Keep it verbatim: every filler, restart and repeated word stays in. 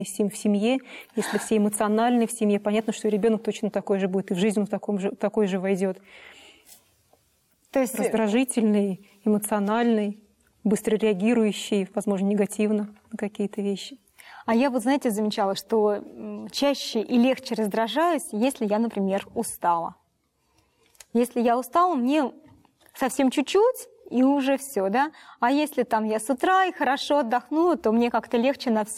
в семье, если все эмоциональны в семье, понятно, что ребенок точно такой же будет, и в жизнь он в таком же, такой же войдет. То есть... Раздражительный, эмоциональный, быстро реагирующий, возможно, негативно на какие-то вещи. А я вот, знаете, замечала, что чаще и легче раздражаюсь, если я, например, устала. Если я устала, мне совсем чуть-чуть, и уже все, да? А если там я с утра и хорошо отдохнула, то мне как-то легче на все